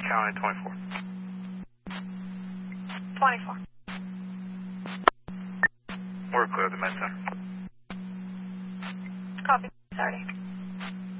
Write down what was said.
County 24. 24. We're clear of the med center. Copy. 30.